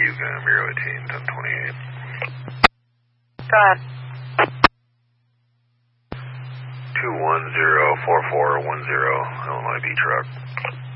UCAM, Bureau 18, 1028. Go ahead. 2104410, Illinois B truck.